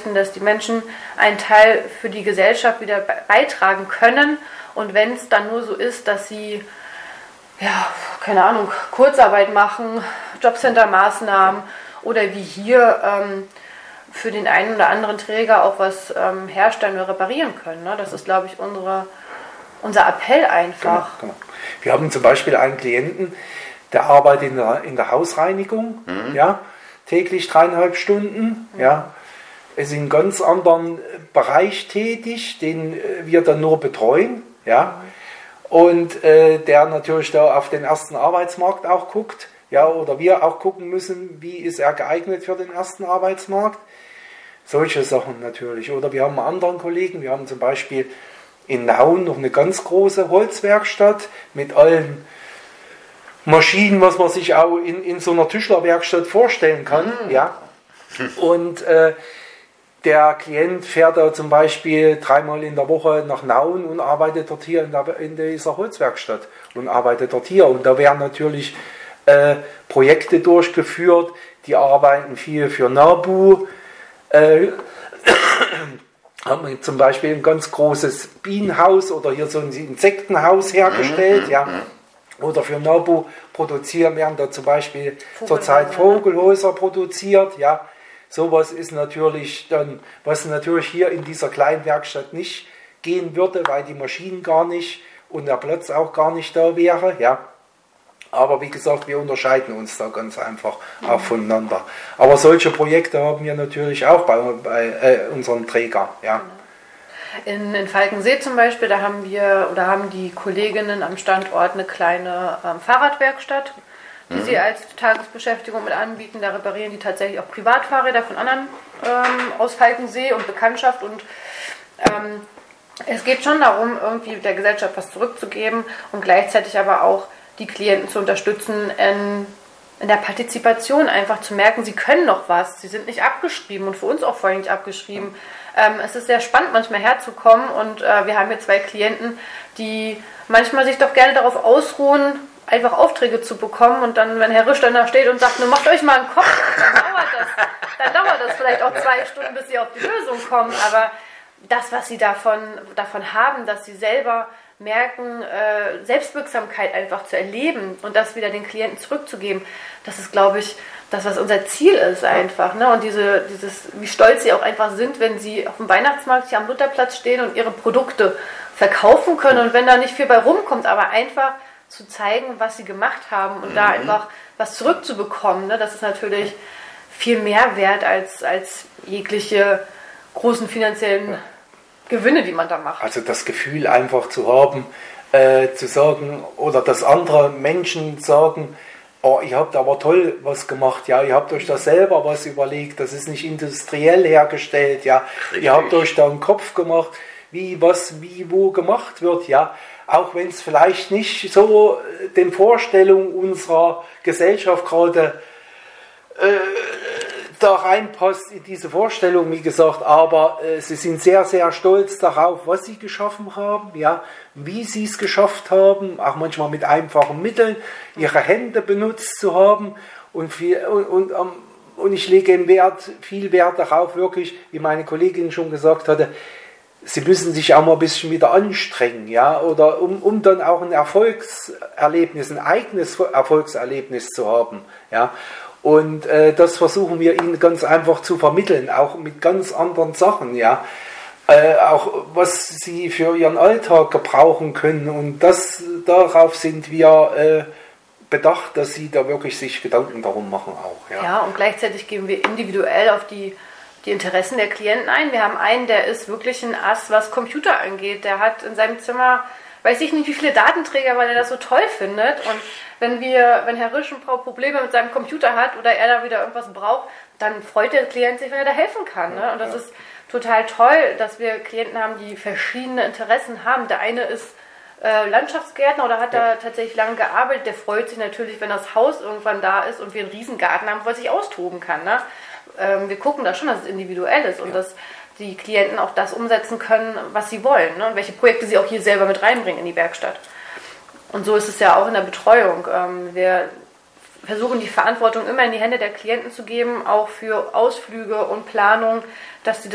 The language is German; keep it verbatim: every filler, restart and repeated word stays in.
dass die Menschen einen Teil für die Gesellschaft wieder beitragen können. Und wenn es dann nur so ist, dass sie, ja, keine Ahnung, Kurzarbeit machen, Jobcenter-Maßnahmen oder wie hier ähm, für den einen oder anderen Träger auch was ähm, herstellen oder reparieren können. Ne? Das ist, glaube ich, unsere, unser Appell einfach. Genau, genau. Wir haben zum Beispiel einen Klienten, der arbeitet in der, in der Hausreinigung, mhm. ja, täglich dreieinhalb Stunden, mhm. ja, ist in einem ganz anderen Bereich tätig, den wir dann nur betreuen, ja, mhm. und äh, der natürlich da auf den ersten Arbeitsmarkt auch guckt, ja, oder wir auch gucken müssen, wie ist er geeignet für den ersten Arbeitsmarkt. Solche Sachen natürlich. Oder wir haben einen anderen Kollegen, wir haben zum Beispiel in Nauen noch eine ganz große Holzwerkstatt mit allen Maschinen, was man sich auch in, in so einer Tischlerwerkstatt vorstellen kann. Mhm. Ja. Und äh, der Klient fährt da zum Beispiel dreimal in der Woche nach Nauen und arbeitet dort hier in, der, in dieser Holzwerkstatt und arbeitet dort hier. Und da werden natürlich äh, Projekte durchgeführt, die arbeiten viel für NABU. Äh, haben wir zum Beispiel ein ganz großes Bienenhaus oder hier so ein Insektenhaus hergestellt, ja. Oder für NABU produzieren, werden da zum Beispiel zurzeit Vogelhäuser produziert, ja. Sowas ist natürlich dann, was natürlich hier in dieser kleinen Werkstatt nicht gehen würde, weil die Maschinen gar nicht und der Platz auch gar nicht da wäre, ja. Aber wie gesagt, wir unterscheiden uns da ganz einfach auch voneinander. Aber solche Projekte haben wir natürlich auch bei, bei äh, unseren Trägern. Ja. In, in Falkensee zum Beispiel, da haben wir oder haben die Kolleginnen am Standort eine kleine ähm, Fahrradwerkstatt, die mhm. sie als Tagesbeschäftigung mit anbieten. Da reparieren die tatsächlich auch Privatfahrräder von anderen ähm, aus Falkensee und Bekanntschaft. Und ähm, es geht schon darum, irgendwie der Gesellschaft was zurückzugeben und gleichzeitig aber auch die Klienten zu unterstützen, in, in der Partizipation einfach zu merken, sie können noch was, sie sind nicht abgeschrieben und für uns auch vorhin nicht abgeschrieben. Ähm, es ist sehr spannend, manchmal herzukommen und äh, wir haben hier zwei Klienten, die manchmal sich doch gerne darauf ausruhen, einfach Aufträge zu bekommen und dann, wenn Herr Risch dann da steht und sagt, nur macht euch mal einen Kopf, dann dauert das, dann dauert das vielleicht auch zwei Stunden, bis sie auf die Lösung kommen, aber das, was sie davon, davon haben, dass sie selber merken, äh, Selbstwirksamkeit einfach zu erleben und das wieder den Klienten zurückzugeben, das ist, glaube ich, das, was unser Ziel ist einfach. Ne? Und diese, dieses, wie stolz sie auch einfach sind, wenn sie auf dem Weihnachtsmarkt hier am Lutherplatz stehen und ihre Produkte verkaufen können und wenn da nicht viel bei rumkommt, aber einfach zu zeigen, was sie gemacht haben und mhm. da einfach was zurückzubekommen, ne? Das ist natürlich viel mehr wert als, als jegliche großen finanziellen ja. Gewinne, die man da macht. Also das Gefühl einfach zu haben, äh, zu sagen, oder dass andere Menschen sagen, oh, ihr habt aber toll was gemacht, ja, ihr habt euch da selber was überlegt, das ist nicht industriell hergestellt, ja, richtig. Ihr habt euch da einen Kopf gemacht, wie was, wie, wo gemacht wird, ja, auch wenn es vielleicht nicht so den Vorstellungen unserer Gesellschaft gerade äh, da reinpasst in diese Vorstellung, wie gesagt, aber äh, sie sind sehr, sehr stolz darauf, was sie geschaffen haben, ja, wie sie es geschafft haben, auch manchmal mit einfachen Mitteln, ihre Hände benutzt zu haben und, viel, und, und, um, und ich lege Wert, viel Wert darauf, wirklich, wie meine Kollegin schon gesagt hatte, sie müssen sich auch mal ein bisschen wieder anstrengen, ja, oder um, um dann auch ein Erfolgserlebnis, ein eigenes Erfolgserlebnis zu haben, ja. Und äh, das versuchen wir ihnen ganz einfach zu vermitteln, auch mit ganz anderen Sachen, ja. Äh, auch was sie für ihren Alltag gebrauchen können. Und das, darauf sind wir äh, bedacht, dass sie da wirklich sich Gedanken darum machen auch. Ja, ja, und gleichzeitig gehen wir individuell auf die, die Interessen der Klienten ein. Wir haben einen, der ist wirklich ein Ass, was Computer angeht. Der hat in seinem Zimmer, weiß ich nicht, wie viele Datenträger, weil er das so toll findet. Und wenn wir, wenn Herr Risch ein paar Probleme mit seinem Computer hat oder er da wieder irgendwas braucht, dann freut der Klient sich, wenn er da helfen kann. Ne? Und das ist total toll, dass wir Klienten haben, die verschiedene Interessen haben. Der eine ist äh, Landschaftsgärtner oder hat da tatsächlich lange gearbeitet. Der freut sich natürlich, wenn das Haus irgendwann da ist und wir einen Riesengarten haben, wo er sich austoben kann. Ne? Ähm, wir gucken da schon, dass es individuell ist und dass die Klienten auch das umsetzen können, was sie wollen, ne? Und welche Projekte sie auch hier selber mit reinbringen in die Werkstatt. Und so ist es ja auch in der Betreuung. Wir versuchen die Verantwortung immer in die Hände der Klienten zu geben, auch für Ausflüge und Planung, dass sie